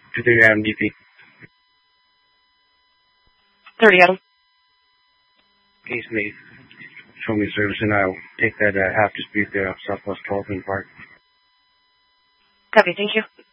230 Adam DP. 30 Adam. Case made. Show me service, and I'll take that half dispute there off Southwest 12 Park. Copy, thank you.